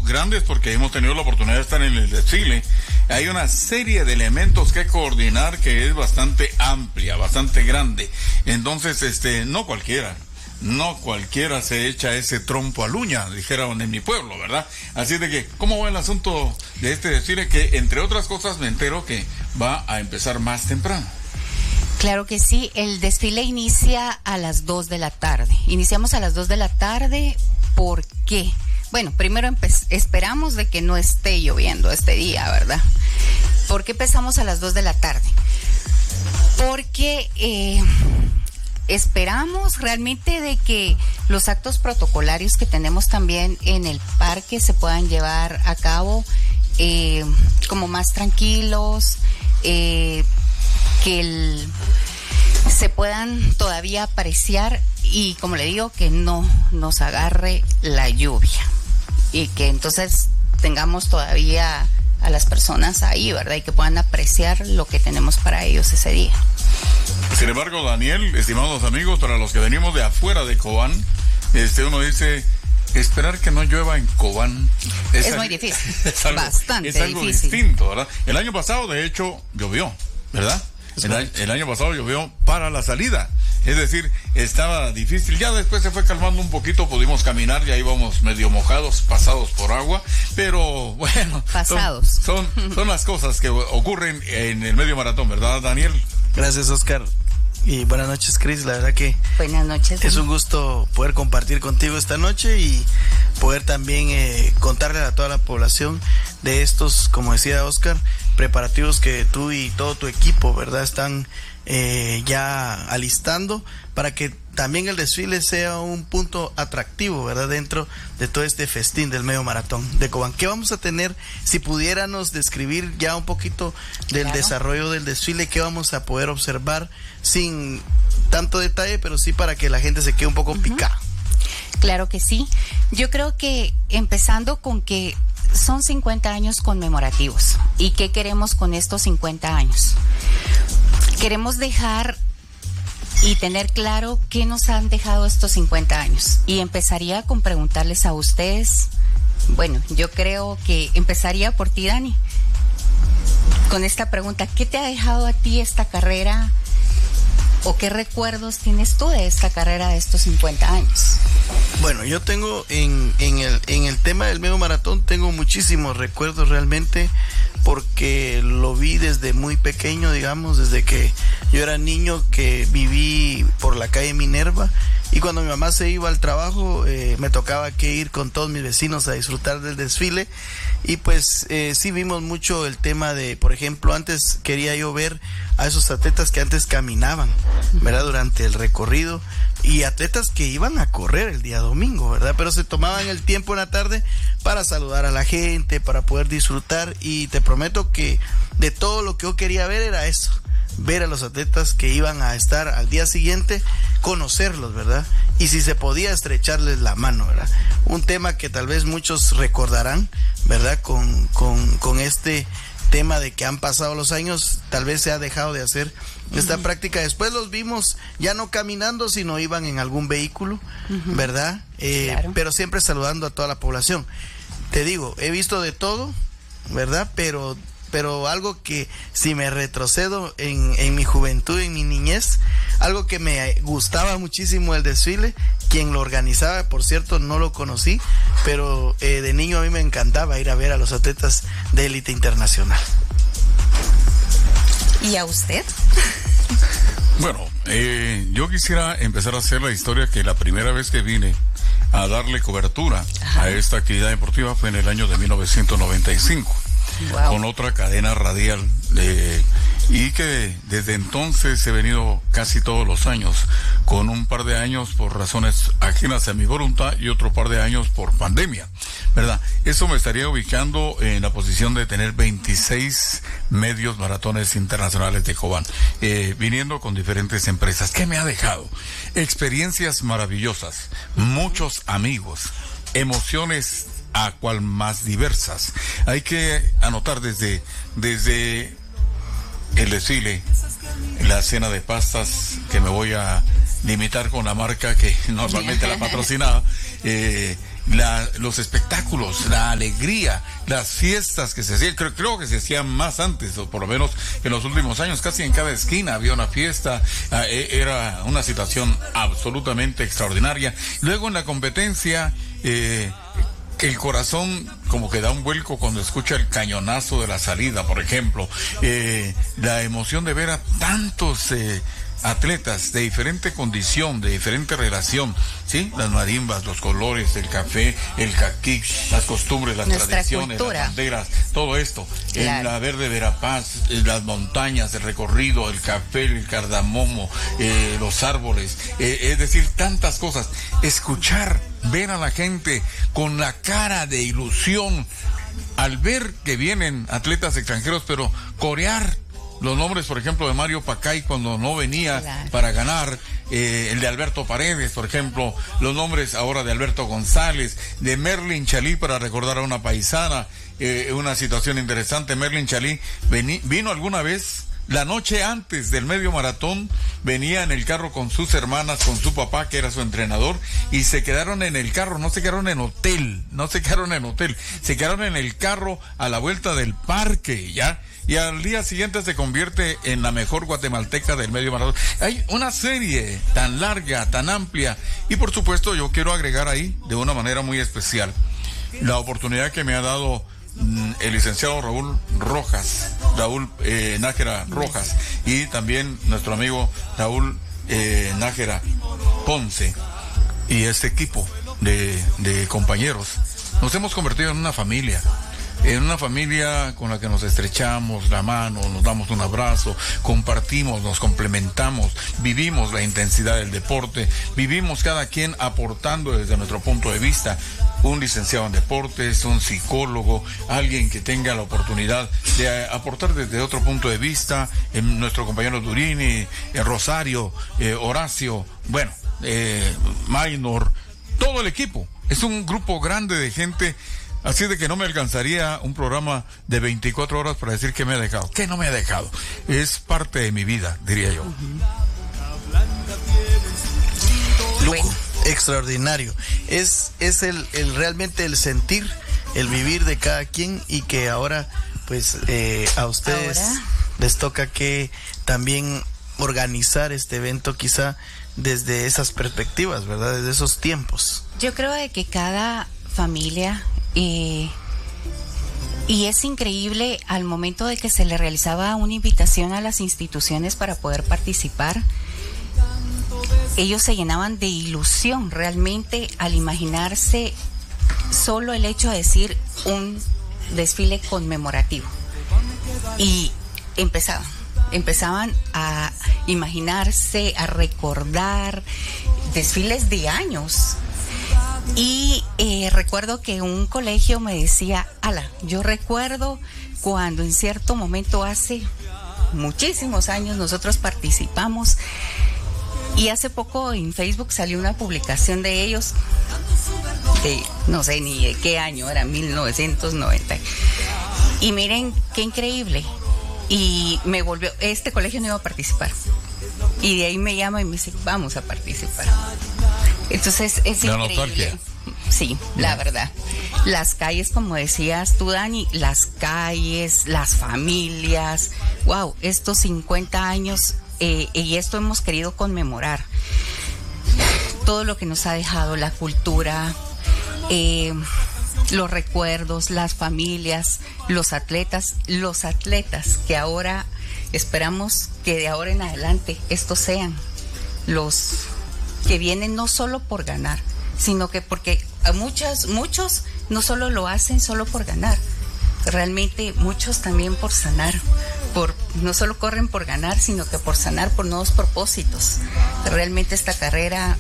grandes porque hemos tenido la oportunidad de estar en el desfile. Hay una serie de elementos que coordinar que es bastante amplia, bastante grande. Entonces, no cualquiera se echa ese trompo al uña, dijeron en mi pueblo, ¿verdad? Así de que, ¿cómo va el asunto de este desfile? Que, entre otras cosas, me entero que va a empezar más temprano. Claro que sí, el desfile inicia a las 2 de la tarde. Iniciamos a las 2 de la tarde, ¿por qué? Bueno, primero esperamos de que no esté lloviendo este día, ¿verdad? ¿Por qué empezamos a las 2 de la tarde? Porque esperamos realmente de que los actos protocolarios que tenemos también en el parque se puedan llevar a cabo como más tranquilos, que se puedan todavía apreciar y, como le digo, que no nos agarre la lluvia y que entonces tengamos todavía a las personas ahí, ¿verdad? Y que puedan apreciar lo que tenemos para ellos ese día. Sin embargo, Daniel, estimados amigos, para los que venimos de afuera de Cobán, uno dice, esperar que no llueva en Cobán es muy difícil, bastante difícil. Es algo distinto, ¿verdad? El año pasado, de hecho, llovió, ¿verdad? El año pasado llovió para la salida, es decir, estaba difícil. Ya después se fue calmando un poquito, pudimos caminar, ya íbamos medio mojados, pasados por agua, pero bueno, son las cosas que ocurren en el medio maratón, ¿verdad, Daniel? Gracias, Oscar. Y buenas noches, Cris. La verdad que buenas noches. Es un gusto poder compartir contigo esta noche y poder también contarle a toda la población de estos, como decía Oscar, preparativos que tú y todo tu equipo, ¿verdad?, están ya alistando para que también el desfile sea un punto atractivo, ¿verdad?, dentro de todo este festín del medio maratón de Cobán. ¿Qué vamos a tener? Si pudiéramos describir ya un poquito del desarrollo del desfile, ¿qué vamos a poder observar sin tanto detalle, pero sí para que la gente se quede un poco picada? Claro que sí. Yo creo que empezando con que son 50 años conmemorativos. ¿Y qué queremos con estos 50 años? Queremos dejar y tener claro qué nos han dejado estos 50 años. Y empezaría con preguntarles a ustedes, bueno, yo creo que empezaría por ti, Dani, con esta pregunta: ¿qué te ha dejado a ti esta carrera? ¿O qué recuerdos tienes tú de esta carrera de estos 50 años? Bueno, yo tengo en el tema del medio maratón, tengo muchísimos recuerdos realmente, porque lo vi desde muy pequeño, digamos, desde que yo era niño, que viví por la calle Minerva, y cuando mi mamá se iba al trabajo, me tocaba que ir con todos mis vecinos a disfrutar del desfile. Y pues sí vimos mucho el tema de, por ejemplo, antes quería yo ver a esos atletas que antes caminaban, ¿verdad?, durante el recorrido, y atletas que iban a correr el día domingo, ¿verdad?, pero se tomaban el tiempo en la tarde para saludar a la gente, para poder disfrutar. Y te prometo que de todo lo que yo quería ver era eso, ver a los atletas que iban a estar al día siguiente, conocerlos, ¿verdad?, y si se podía estrecharles la mano, ¿verdad? Un tema que tal vez muchos recordarán, ¿verdad?, con este tema de que han pasado los años, tal vez se ha dejado de hacer esta práctica. Después los vimos ya no caminando, sino iban en algún vehículo, ¿verdad? Claro. Pero siempre saludando a toda la población. Te digo, he visto de todo, ¿verdad? Pero algo que, si me retrocedo en mi juventud, en mi niñez, algo que me gustaba muchísimo el desfile, quien lo organizaba, por cierto, no lo conocí, pero de niño a mí me encantaba ir a ver a los atletas de élite internacional. ¿Y a usted? Bueno, yo quisiera empezar a hacer la historia que la primera vez que vine a darle cobertura a esta actividad deportiva fue en el año de 1995. Wow. Con otra cadena radial, y que desde entonces he venido casi todos los años, con un par de años por razones ajenas a mi voluntad y otro par de años por pandemia, ¿verdad? Eso me estaría ubicando en la posición de tener 26 medios maratones internacionales de Cobán, viniendo con diferentes empresas. ¿Qué me ha dejado? Experiencias maravillosas, muchos amigos, emociones a cual más diversas. Hay que anotar desde el desfile, la cena de pastas, que me voy a limitar con la marca que normalmente la patrocinaba, los espectáculos, la alegría, las fiestas que se hacían, creo que se hacían más antes, o por lo menos en los últimos años, casi en cada esquina había una fiesta, era una situación absolutamente extraordinaria. Luego en la competencia, el corazón como que da un vuelco cuando escucha el cañonazo de la salida, por ejemplo, la emoción de ver a tantos atletas de diferente condición, de diferente relación, ¿sí? Las marimbas, los colores, el café, el caquic, las costumbres, las nuestra tradiciones, cultura, las banderas, todo esto. Claro. En la Verde Verapaz, las montañas, el recorrido, el café, el cardamomo, los árboles, es decir, tantas cosas. Escuchar, ver a la gente con la cara de ilusión al ver que vienen atletas extranjeros, pero corear los nombres, por ejemplo, de Mario Pacay cuando no venía, claro, para ganar, el de Alberto Paredes, por ejemplo, los nombres ahora de Alberto González, de Merlin Chalí, para recordar a una paisana, una situación interesante. Merlin Chalí vino alguna vez la noche antes del medio maratón, venía en el carro con sus hermanas, con su papá, que era su entrenador, y se quedaron en el carro, no se quedaron en hotel, se quedaron en el carro a la vuelta del parque, ¿ya? Y al día siguiente se convierte en la mejor guatemalteca del medio maratón. Hay una serie tan larga, tan amplia, y por supuesto yo quiero agregar ahí, de una manera muy especial, la oportunidad que me ha dado el licenciado Raúl Nájera Rojas, y también nuestro amigo Raúl Nájera Ponce, y este equipo de compañeros. Nos hemos convertido en una familia con la que nos estrechamos la mano, nos damos un abrazo, compartimos, nos complementamos, vivimos la intensidad del deporte, vivimos cada quien aportando desde nuestro punto de vista. Un licenciado en deportes, un psicólogo, alguien que tenga la oportunidad de aportar desde otro punto de vista, nuestro compañero Durini, Rosario, Horacio, bueno, Maynor, todo el equipo. Es un grupo grande de gente. Así de que no me alcanzaría un programa de 24 horas para decir que me ha dejado. ¿Qué no me ha dejado? Es parte de mi vida, diría yo. Luco, extraordinario. Es el realmente el sentir, el vivir de cada quien, y que ahora, pues, a ustedes les toca que también organizar este evento, quizá desde esas perspectivas, ¿verdad? Desde esos tiempos. Yo creo de que cada familia... y es increíble, al momento de que se le realizaba una invitación a las instituciones para poder participar, ellos se llenaban de ilusión realmente al imaginarse solo el hecho de decir un desfile conmemorativo, y empezaban a imaginarse, a recordar desfiles de años. Y recuerdo que un colegio me decía, yo recuerdo cuando en cierto momento hace muchísimos años nosotros participamos, y hace poco en Facebook salió una publicación de ellos, no sé ni de qué año, era 1990, y miren qué increíble, y me volvió, este colegio no iba a participar, y de ahí me llama y me dice, vamos a participar. Entonces es la increíble. Nostalgia. Sí, la verdad. Las calles, como decías tú, Dani, las calles, las familias, wow, estos 50 años, y esto hemos querido conmemorar. Todo lo que nos ha dejado la cultura, los recuerdos, las familias, los atletas que ahora esperamos que de ahora en adelante estos sean los que vienen no solo por ganar, sino que porque a muchos no solo lo hacen solo por ganar, realmente muchos también por sanar, no solo corren por ganar, sino que por sanar, por nuevos propósitos. Realmente esta carrera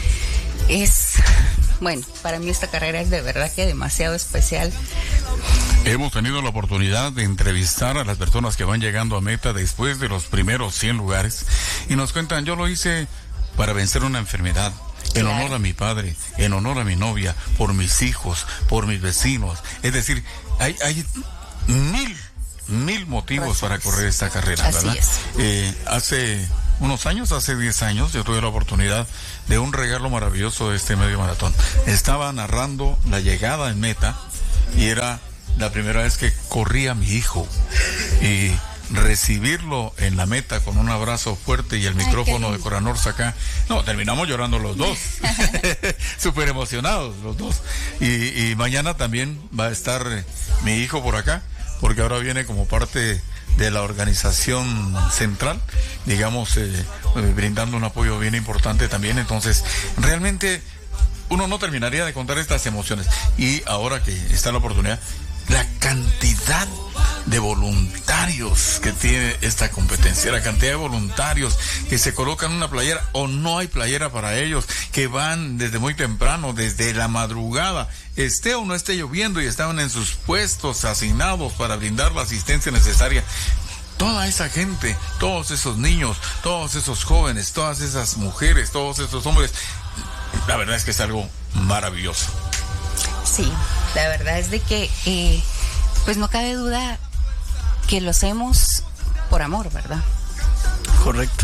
para mí esta carrera es de verdad que demasiado especial. Hemos tenido la oportunidad de entrevistar a las personas que van llegando a meta después de los primeros 100 lugares, y nos cuentan, yo lo hice para vencer una enfermedad, en honor a mi padre, en honor a mi novia, por mis hijos, por mis vecinos. Es decir, hay mil motivos para correr esta carrera, ¿verdad? Así es. Hace unos años, hace 10 años, yo tuve la oportunidad de un regalo maravilloso de este medio maratón. Estaba narrando la llegada en meta y era la primera vez que corría mi hijo. Y recibirlo en la meta con un abrazo fuerte y el micrófono de Coranorsa acá, no, terminamos llorando los dos, súper emocionados los dos, y mañana también va a estar mi hijo por acá, porque ahora viene como parte de la organización central, digamos, brindando un apoyo bien importante también. Entonces, realmente uno no terminaría de contar estas emociones, y ahora que está la oportunidad, la cantidad de voluntarios que tiene esta competencia, la cantidad de voluntarios que se colocan una playera o no hay playera para ellos, que van desde muy temprano, desde la madrugada, esté o no esté lloviendo, y estaban en sus puestos asignados para brindar la asistencia necesaria. Toda esa gente, todos esos niños, todos esos jóvenes, todas esas mujeres, todos esos hombres, la verdad es que es algo maravilloso. Sí, la verdad es de que pues no cabe duda que lo hacemos por amor, ¿verdad? Correcto.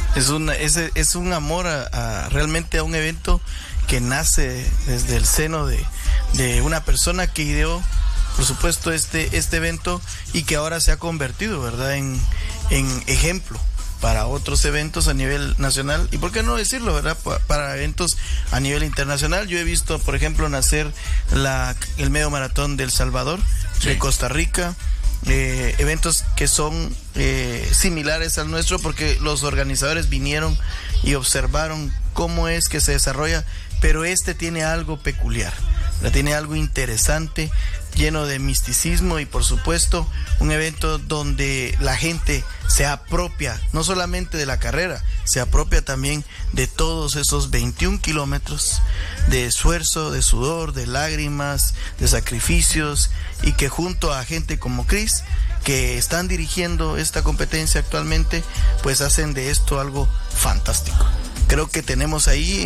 Es un amor realmente a un evento que nace desde el seno de una persona que ideó, por supuesto, este evento, y que ahora se ha convertido, ¿verdad?, en ejemplo para otros eventos a nivel nacional, y por qué no decirlo, ¿verdad?, para eventos a nivel internacional. Yo he visto, por ejemplo, nacer el medio maratón del Salvador, sí, de Costa Rica, eventos que son similares al nuestro, porque los organizadores vinieron y observaron cómo es que se desarrolla, pero tiene algo peculiar, tiene algo interesante, lleno de misticismo, y por supuesto un evento donde la gente se apropia no solamente de la carrera, se apropia también de todos esos 21 kilómetros de esfuerzo, de sudor, de lágrimas, de sacrificios, y que junto a gente como Chris, que están dirigiendo esta competencia actualmente, pues hacen de esto algo fantástico. Creo que tenemos ahí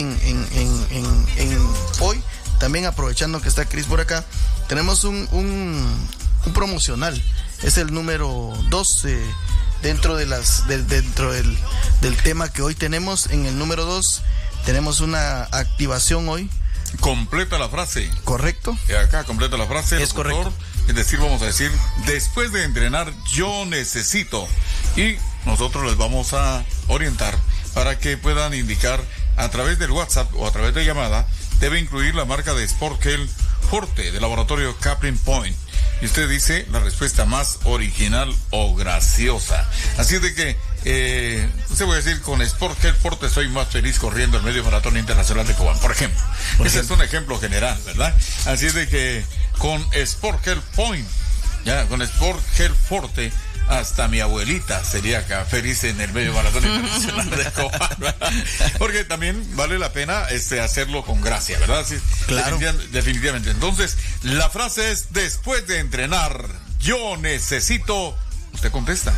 en hoy, también aprovechando que está Chris por acá, tenemos un promocional. Es el número 2 dentro del tema que hoy tenemos. En el número 2 tenemos una activación hoy. Completa la frase. Correcto. Acá completa la frase. Es correcto. Es decir, vamos a decir, después de entrenar, yo necesito. Y nosotros les vamos a orientar para que puedan indicar a través del WhatsApp o a través de llamada. Debe incluir la marca de Sport Gel Forte de laboratorio Capling Point. Y usted dice la respuesta más original o graciosa. Así de que, usted puede decir, con Sport Gel Forte soy más feliz corriendo el medio maratón internacional de Cobán, por ejemplo. Ese es un ejemplo general, ¿verdad? Así de que con Sport Gel Point, ya, con Sport Gel Forte, hasta mi abuelita sería acá feliz en el medio maratón internacional de Cobán, porque también vale la pena hacerlo con gracia, ¿verdad? Sí, claro. Definitivamente. Entonces, la frase es: después de entrenar, yo necesito. Usted contesta,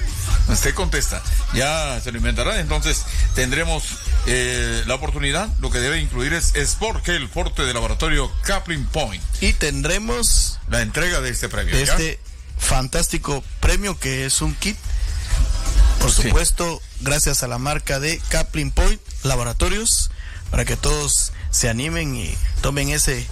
ya se lo inventará. Entonces tendremos la oportunidad. Lo que debe incluir es Sport Gel Forte de laboratorio Capling Point, y tendremos la entrega de este premio, fantástico premio, que es un kit, por supuesto, gracias a la marca de Capling Point Laboratorios, para que todos se animen y tomen ese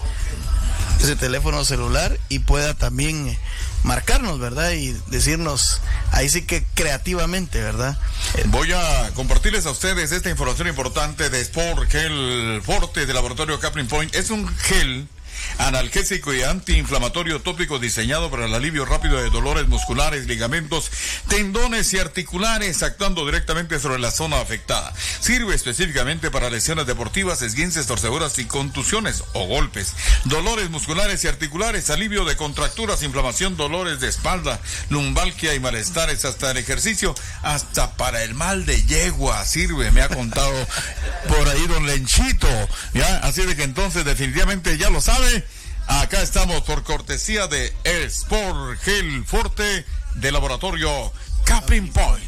teléfono celular y pueda también marcarnos, ¿verdad? Y decirnos, ahí sí que creativamente, ¿verdad? Voy a compartirles a ustedes esta información importante de Sport Gel Forte de laboratorio Capling Point. Es un gel analgésico y antiinflamatorio tópico diseñado para el alivio rápido de dolores musculares, ligamentos, tendones y articulares, actuando directamente sobre la zona afectada. Sirve específicamente para lesiones deportivas, esguinces, torceduras y contusiones o golpes, dolores musculares y articulares, alivio de contracturas, inflamación, dolores de espalda, lumbalgia y malestares, hasta el ejercicio, hasta para el mal de yegua sirve, me ha contado por ahí don Lenchito, ¿ya? Así de que entonces definitivamente ya lo sabe. Acá estamos por cortesía de Sport Gel Forte de laboratorio Capling Point.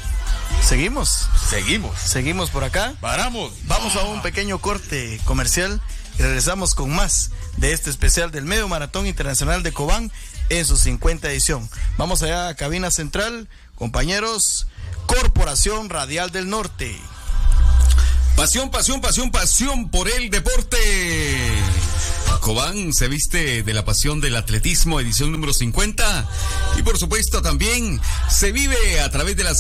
Seguimos por acá. Vamos a un pequeño corte comercial y regresamos con más de este especial del Medio Maratón Internacional de Cobán en su 50 edición. Vamos allá a cabina central, compañeros, Corporación Radial del Norte. Pasión, pasión, pasión, pasión por el deporte. Cobán se viste de la pasión del atletismo, edición número 50. Y por supuesto también se vive a través de las